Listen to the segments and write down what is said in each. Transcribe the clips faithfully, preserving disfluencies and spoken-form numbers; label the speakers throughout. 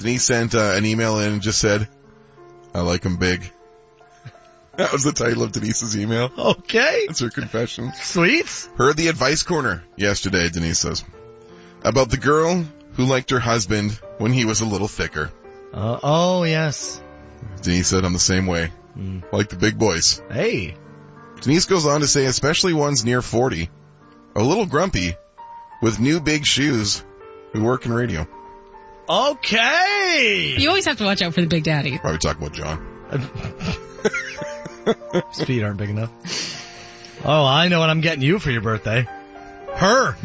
Speaker 1: Denise sent uh, an email in and just said, I like him big. That was the title of Denise's email.
Speaker 2: Okay.
Speaker 1: That's her confession.
Speaker 2: Sweet.
Speaker 1: Heard the advice corner yesterday, Denise says, about the girl who liked her husband when he was a little thicker.
Speaker 2: Uh, oh, yes.
Speaker 1: Denise said, I'm the same way. Mm. Like the big boys.
Speaker 2: Hey.
Speaker 1: Denise goes on to say, especially ones near forty, a little grumpy, with new big shoes, who work in radio.
Speaker 2: Okay.
Speaker 3: You always have to watch out for the big daddy.
Speaker 1: Probably talking about John.
Speaker 2: His feet aren't big enough. Oh, I know what I'm getting you for your birthday. Her.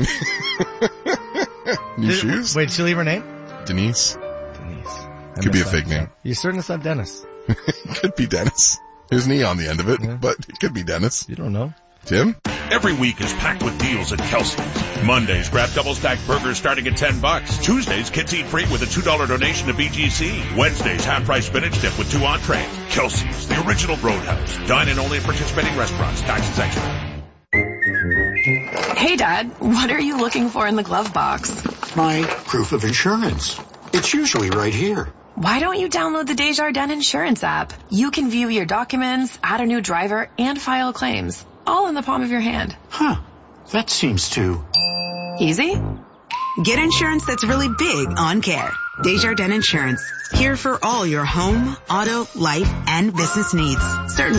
Speaker 1: New
Speaker 2: Did,
Speaker 1: shoes?
Speaker 2: Wait, did she leave her name?
Speaker 1: Denise.
Speaker 2: Denise. I
Speaker 1: Could be a
Speaker 2: that.
Speaker 1: fake name.
Speaker 2: You certain it's not Dennis?
Speaker 1: Could be Dennis. There's an E on the end of it,
Speaker 2: yeah.
Speaker 1: but it could be Dennis.
Speaker 2: You don't know.
Speaker 1: Tim?
Speaker 4: Every week is packed with deals at Kelsey's. Mondays, grab double-stacked burgers starting at ten bucks. Tuesdays, kids eat free with a two dollar donation to B G C. Wednesdays, half-price spinach dip with two entrees. Kelsey's, the original Roadhouse. Dine in only at participating restaurants. Taxes extra.
Speaker 5: Hey, Dad, what are you looking for in the glove box?
Speaker 6: My proof of insurance. It's usually right here.
Speaker 5: Why don't you download the Desjardins Insurance app? You can view your documents, add a new driver, and file claims, all in the palm of your hand.
Speaker 6: Huh. That seems too...
Speaker 5: easy?
Speaker 7: Get insurance that's really big on care. Desjardins Insurance. Here for all your home, auto, life, and business needs. Certain